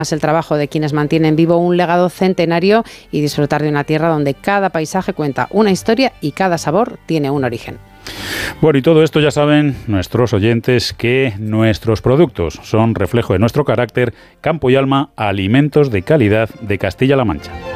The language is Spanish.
el trabajo de quienes mantienen vivo un legado centenario y disfrutar de una tierra donde cada paisaje cuenta una historia y cada sabor tiene un origen. Bueno, y todo esto ya saben nuestros oyentes que nuestros productos son reflejo de nuestro carácter, campo y alma, alimentos de calidad de Castilla-La Mancha.